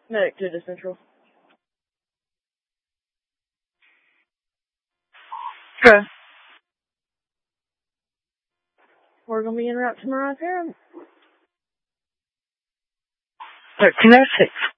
Medic 2 to Central. Okay. We're going to be en route to Mariah Fair. 1306.